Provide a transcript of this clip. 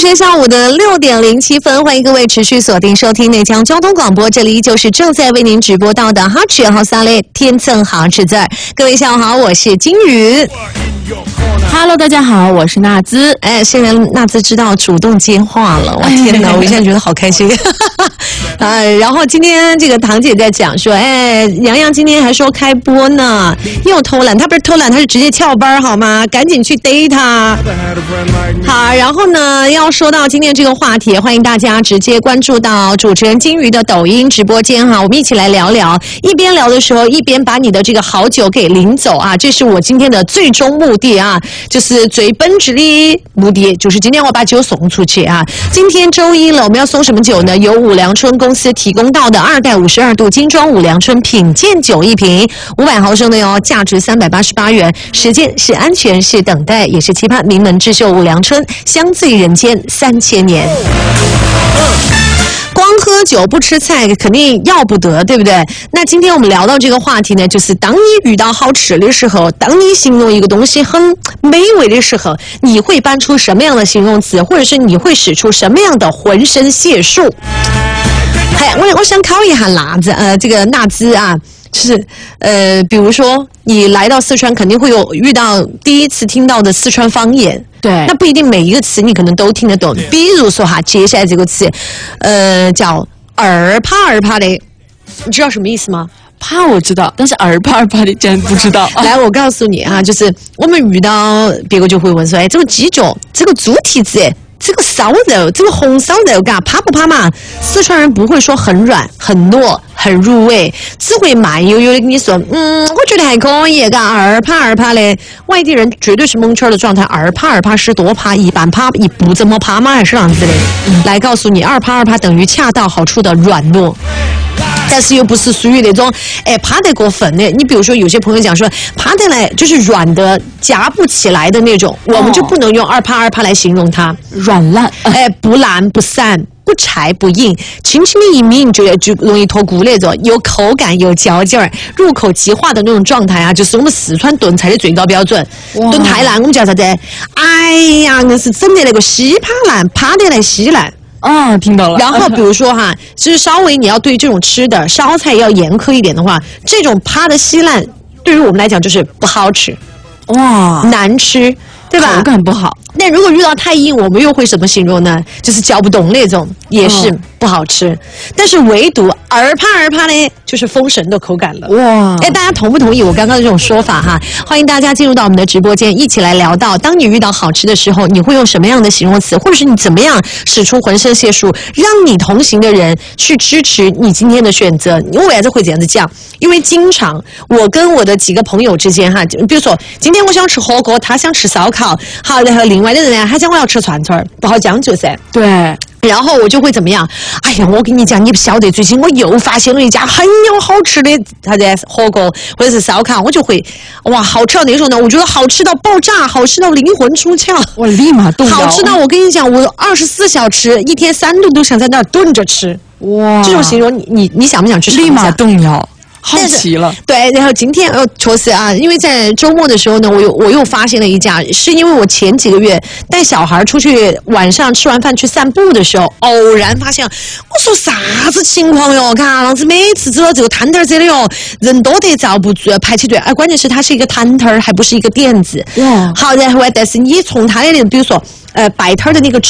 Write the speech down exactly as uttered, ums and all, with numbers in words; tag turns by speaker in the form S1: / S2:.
S1: 时间下午的六点零七分，欢迎各位持续锁定收听内江交通广播，这里依旧是正在为您直播到的哈曲好萨雷天蹭好吃字。各位下午好，我是金鱼。
S2: Hello， 大家好，我是娜兹。
S1: 哎，现在娜兹知道主动接话了，我天哪，我现在觉得好开心。啊，然后今天这个堂姐在讲说，哎，洋洋今天还说开播呢，又偷懒，他不是偷懒，他是直接翘班好吗？赶紧去逮他。好，然后呢，要说到今天这个话题，欢迎大家直接关注到主持人金鱼的抖音直播间哈，我们一起来聊聊。一边聊的时候，一边把你的这个好酒给领走啊，这是我今天的最终目的啊，就是最本质的目的，就是今天我把酒送出去啊。今天周一了，我们要送什么酒呢？由五粮春公司提供到的二代五十二度精装五粮春品鉴酒一瓶，五百毫升的哟，价值三百八十八元。时间是安全，是等待，也是期盼名门之秀五粮春香醉人间三千年。光喝酒不吃菜肯定要不得，对不对？那今天我们聊到这个话题呢，就是当你遇到好吃的时候，当你形容一个东西很美味的时候，你会搬出什么样的形容词，或者是你会使出什么样的浑身解数？哎，我我想考一下辣子，呃，这个纳兹啊。就是呃，比如说你来到四川，肯定会有遇到第一次听到的四川方言，
S2: 对，
S1: 那不一定每一个词你可能都听得懂。比如说哈，接下来这个词，呃，叫二怕二怕的，你知道什么意思吗？
S2: 怕我知道，但是二怕二怕的真不知道。
S1: 来，我告诉你啊，就是我们遇到别个就会问说，哎，这个鸡脚，这个猪蹄子。这个烧肉，这个红烧肉，嘎怕不怕嘛？四川人不会说很软、很糯、很入味，只会慢悠悠的跟你说，嗯，我觉得还可以，嘎二怕二怕的。外地人绝对是蒙圈的状态，二怕二怕是多怕，一般怕一不怎么怕吗？还是这样子的？嗯、来告诉你，二怕二怕等于恰到好处的软糯。但是又不是属于那种哎怕得过分的，你比如说有些朋友讲说怕得来就是软的夹不起来的那种，我们就不能用二怕二怕来形容它，
S2: 软烂，
S1: 哎不烂不散不柴不硬，轻轻的一抿就就容易脱骨那种，有口感有嚼劲儿，入口即化的那种状态啊，就是我们四川炖菜的最高标准。炖太烂我们叫啥子？哎呀，那是整的那个稀怕烂，怕得来稀烂。
S2: 啊，听到了。
S1: 然后比如说哈，就是稍微你要对这种吃的烧菜要严苛一点的话，这种趴的稀烂，对于我们来讲就是不好吃，
S2: 哇，
S1: 难吃，对吧？
S2: 口感不好。
S1: 那如果遇到太硬，我们又会怎么形容呢？就是嚼不动那种，也是不好吃。哦、但是唯独二怕二怕呢，就是封神的口感了。哇！哎，大家同不同意我刚刚的这种说法哈？欢迎大家进入到我们的直播间，一起来聊到，当你遇到好吃的时候，你会用什么样的形容词，或者是你怎么样使出浑身解数，让你同行的人去支持你今天的选择？因为还是会这样子讲，因为经常我跟我的几个朋友之间哈，比如说今天我想吃火锅，他想吃烧烤，好，然后另外的人呢，他讲我要吃串串，不好将就噻。
S2: 对。
S1: 然后我就会怎么样？哎呀，我跟你讲，你不晓得，最近我又发现了一家很有好吃的啥子火锅或者是烧烤，我就会哇，好吃到那时候呢，我觉得好吃到爆炸，好吃到灵魂出窍，
S2: 我立马动摇。
S1: 好吃到我跟你讲，我二十四小时一天三顿都想在那儿炖着吃。哇，这种形容你你你想不想去？
S2: 立马动摇。好奇了，
S1: 对，然后今天呃，确实啊，因为在周末的时候呢，我又我又发现了一家，是因为我前几个月带小孩出去晚上吃完饭去散步的时候，偶然发现，我说啥子情况哟？看老子每次走到这个摊摊这里哟，人多得遭不住，排起队，哎，关键是它是一个摊摊，还不是一个店子。哇，好，然后但是你从它的那，比如说呃摆摊的那个